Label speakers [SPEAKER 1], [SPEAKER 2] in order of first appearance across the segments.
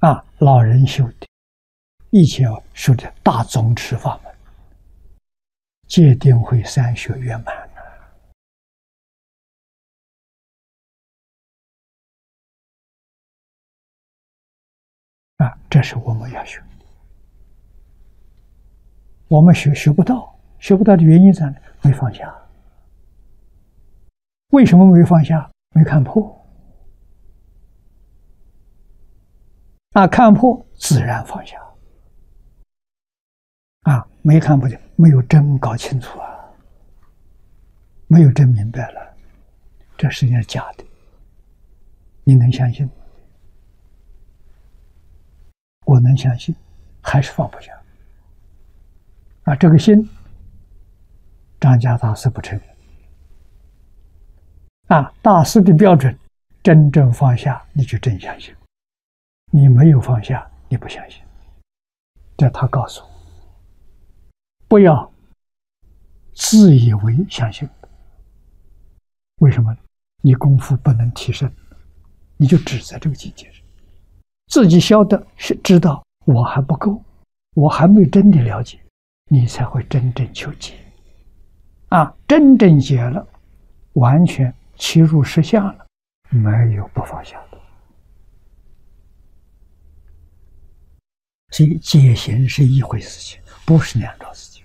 [SPEAKER 1] 老人修的，以前修的大宗持法门，戒定慧三学圆满这是我们要学。我们学不到，学不到的原因在哪？没放下。为什么没放下？没看破。看破自然放下。没看破的，没有真搞清楚没有真明白了，这实际上是假的。你能相信？我能相信，还是放不下。这个心，张家大师不承认。大师的标准，真正放下，你就真相信；你没有放下，你不相信。这他告诉我，不要自以为相信。为什么？你功夫不能提升，你就只在这个境界上，自己晓得知道我还不够，我还没真的了解，你才会真正求解。真正解了，完全切入实相了，没有不放下的。所以解行是一回事情，不是两桩事情。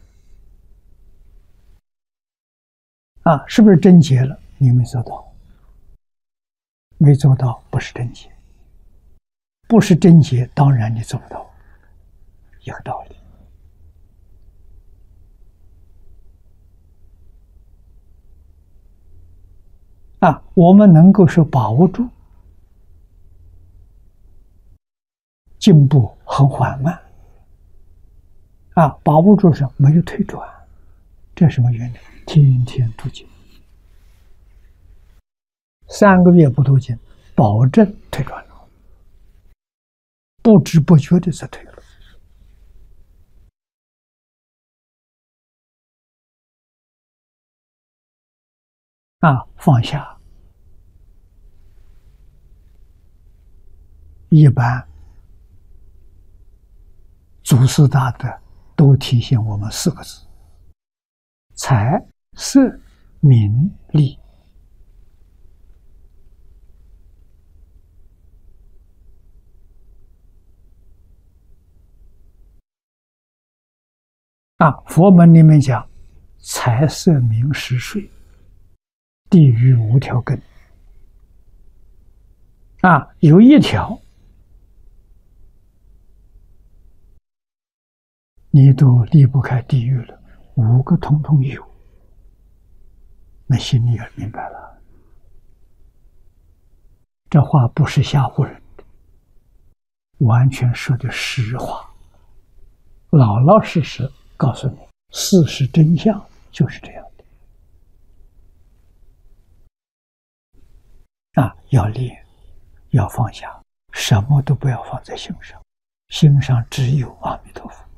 [SPEAKER 1] 是不是真解了？你没做到，没做到不是真解，不是真解，当然你做不到，一个道理。我们能够是把握住，进步很缓慢，把握住是没有退转，这是什么原理？天天读经，3个月不读经，保证退转了，不知不觉的就退了。放下，一般祖师大德都提醒我们4个字：财、色、名、利。佛门里面讲，财、色、名、食、睡，地狱5条根。有一条你都离不开地狱了，5个统统有，那心里也明白了。这话不是吓唬人的，完全说的实话，老老实实告诉你，事实真相就是这样的。要练，要放下，什么都不要放在心上，心上只有阿弥陀佛。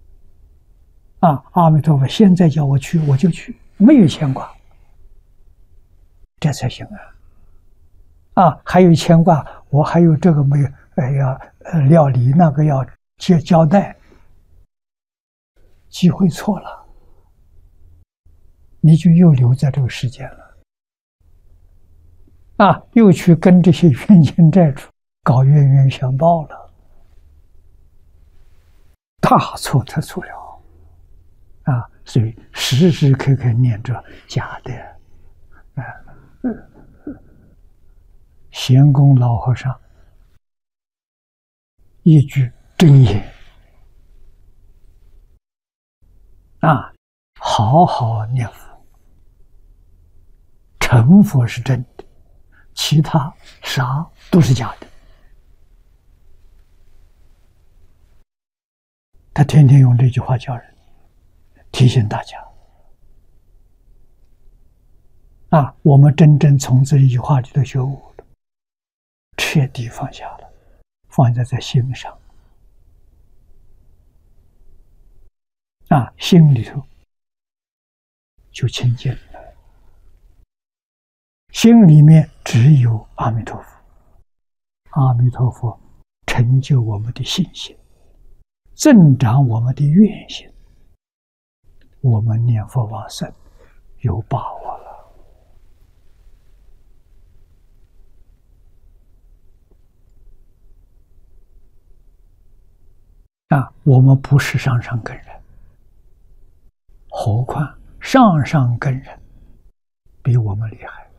[SPEAKER 1] 阿弥陀佛现在叫我去，我就去，没有牵挂，这才行还有牵挂，我还有这个没有，要料理，那个要交代，机会错了，你就又留在这个世间了。又去跟这些冤亲债主搞冤冤相报了，大错特错了。所以时时刻刻念着假的。贤公老和尚一句真言，好好念佛，成佛是真的，其他啥都是假的。他天天用这句话叫人，提醒大家。我们真正从这一句话里头觉悟了，彻底放下了，放在心上。心里头就清净了，心里面只有阿弥陀佛，阿弥陀佛成就我们的信心，增长我们的愿心，我们念佛往生有把握了。我们不是上上根人，何况上上根人比我们厉害。